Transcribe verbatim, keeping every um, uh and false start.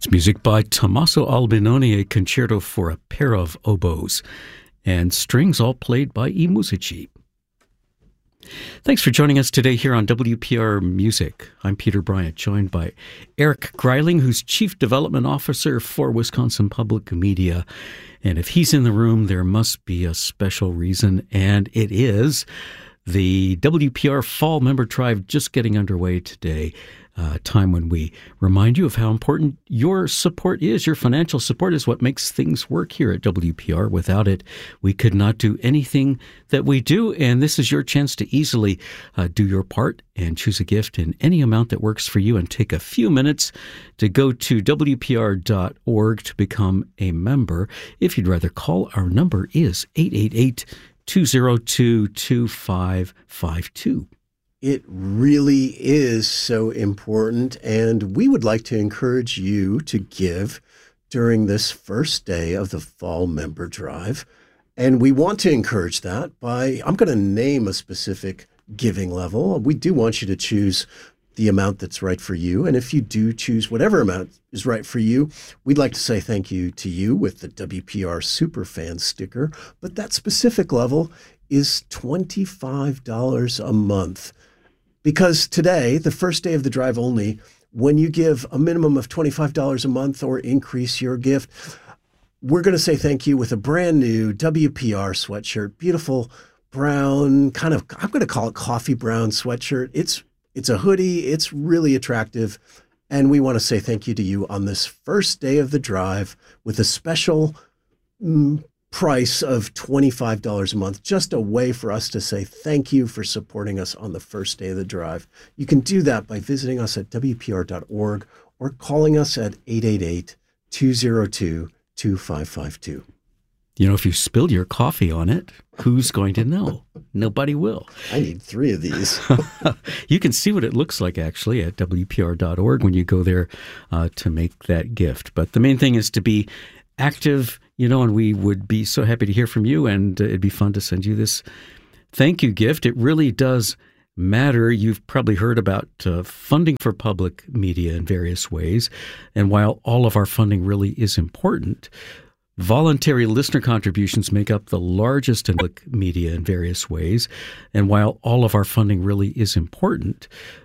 Music by Tommaso Albinoni, a concerto for a pair of oboes, and strings all played by iMusici. Thanks for joining us today here on W P R Music. I'm Peter Bryant, joined by Eric Greiling, who's Chief Development Officer for Wisconsin Public Media. And if he's in the room, there must be a special reason, and it is the W P R Fall Member Drive just getting underway today. Uh, time when we remind you of how important your support is. Your financial support is what makes things work here at W P R. Without it, we could not do anything that we do. And this is your chance to easily uh, do your part and choose a gift in any amount that works for you, and take a few minutes to go to W P R dot org to become a member. If you'd rather call, our number is eight eight eight, two oh two, two five five two. It really is so important, and we would like to encourage you to give during this first day of the Fall Member Drive. And we want to encourage that by, I'm going to name a specific giving level. We do want you to choose the amount that's right for you. And if you do choose whatever amount is right for you, we'd like to say thank you to you with the W P R Superfan sticker. But that specific level is twenty-five dollars a month. Because today, the first day of the drive only, when you give a minimum of twenty-five dollars a month or increase your gift, we're going to say thank you with a brand new W P R sweatshirt, beautiful brown, kind of, I'm going to call it coffee brown sweatshirt. It's it's a hoodie. It's really attractive. And we want to say thank you to you on this first day of the drive with a special mm, price of twenty-five dollars a month, just a way for us to say thank you for supporting us on the first day of the drive. You can do that by visiting us at W P R dot org or calling us at eight eight eight, two oh two, two five five two. You know, if you spilled your coffee on it, who's going to know? Nobody will. I need three of these. You can see what it looks like, actually, at W P R dot org when you go there uh, to make that gift. But the main thing is to be active, you know, and we would be so happy to hear from you, and uh, it'd be fun to send you this thank you gift. It really does matter. You've probably heard about uh, funding for public media in various ways, and while all of our funding really is important, voluntary listener contributions make up the largest in public media in various ways, and while all of our funding really is important,